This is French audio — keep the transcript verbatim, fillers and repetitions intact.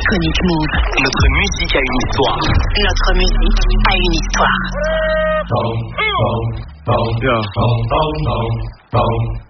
Iconic Move. Notre musique a une histoire. Notre musique a une histoire. Boom, boom, boom, yeah. boom, boom, boom, boom.